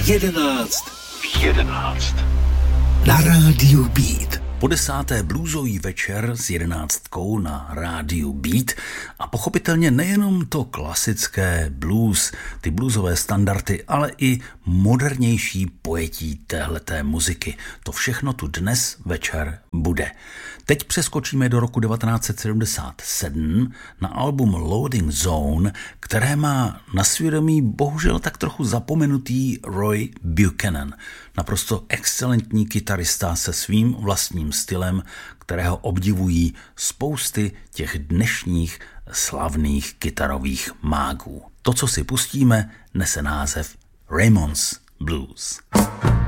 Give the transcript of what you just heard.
11 na rádiu Beat. Po 10. bluesový večer s 11 na rádiu Beat a pochopitelně nejenom to klasické blues, ty bluesové standardy, ale i modernější pojetí téhleté muziky. To všechno tu dnes večer bude. Teď přeskočíme do roku 1977 na album Loading Zone, které má na svědomí bohužel tak trochu zapomenutý Roy Buchanan. Naprosto excelentní kytarista se svým vlastním stylem, kterého obdivují spousty těch dnešních slavných kytarových mágů. To, co si pustíme, nese název Ramones Blues.